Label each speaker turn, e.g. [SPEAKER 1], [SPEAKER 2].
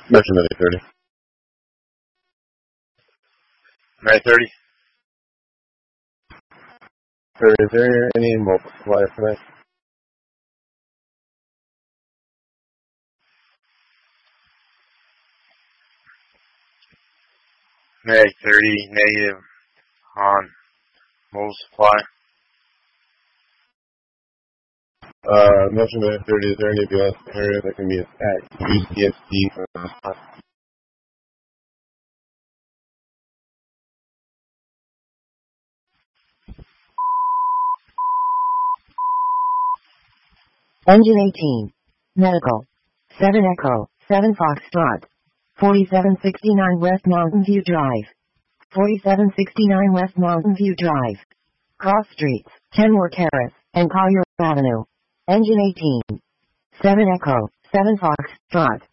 [SPEAKER 1] Mention that 30.
[SPEAKER 2] May 30.
[SPEAKER 1] Sir, is there any multiplier for that?
[SPEAKER 2] May 30 negative on multiply.
[SPEAKER 1] Mention that 30. Is there any BS area that can be attacked? Use PSD for that.
[SPEAKER 3] Engine 18. Medical. 7 Echo, 7 Foxtrot. 4769 West Mountain View Drive. 4769 West Mountain View Drive. Cross Streets, Kenmore Terrace, and Collier Avenue. Engine 18. 7 Echo, 7 Foxtrot.